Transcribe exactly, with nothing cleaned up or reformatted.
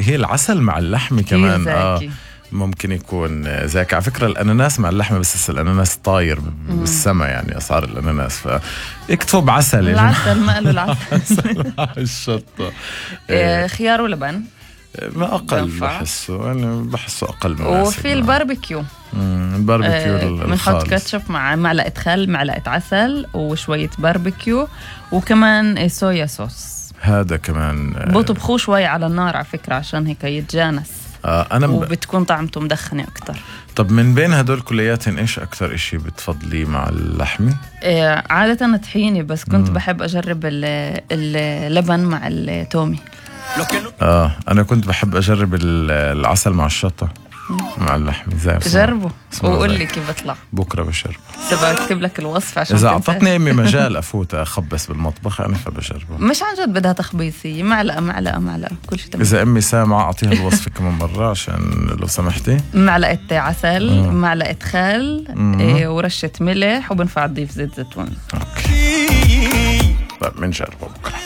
هي العسل مع اللحمة كمان آه ممكن يكون زاكي. على فكرة الأناناس مع اللحمة، بس الأناناس طاير بالسما يعني أسعار الأناناس، فاكتفوا بعسل. العسل ما له العسل الشطة. خيار ولبن ما أقل بحسه، أنا بحسه أقل مناسب. وفي الباربيكيو الباربيكيو بنحط كاتشب مع معلقة خل، معلقة عسل وشوية باربيكيو، وكمان صويا صوص. هذا كمان بطبخوه شوي على النار على فكرة عشان هيك يتجانس. آه أنا ب... وبتكون طعمته مدخنة أكتر. طب من بين هدول كلياتهم إيش أكتر إشي بتفضليه مع اللحمة؟ آه عادة طحيني، بس كنت مم. بحب أجرب اللبن مع التومي. آه أنا كنت بحب أجرب العسل مع الشطة مع اللحم. زي جربه وقول لي كيف بطلع. بكرة بجربه. سبا اكتب لك الوصفة عشان إذا أعطتني أمي مجال أفوت أخبص بالمطبخ أنا فبجربه. مش عن جد بدها تخبيصية، معلقة معلقة معلقة كل شيء تمام. إذا أمي سامعة أعطيها الوصفة كمان مرة عشان لو سمحتي. معلقة عسل، مم. معلقة خل، إيه ورشة ملح، وبنفع تضيف زيت زيتون. أوكي. طيب بنجربه بكرة.